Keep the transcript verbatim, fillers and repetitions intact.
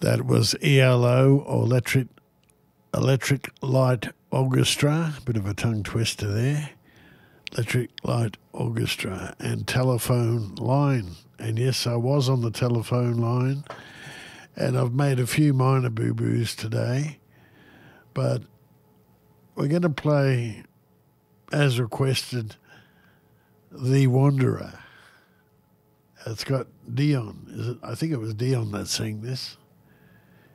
That was E L O, or Electric, Electric Light Orchestra. Bit of a tongue twister there. Electric Light Orchestra and Telephone Line. And yes, I was on the telephone line, and I've made a few minor boo-boos today, but we're going to play, as requested, The Wanderer. It's got Dion. Is it? I think it was Dion that sang this.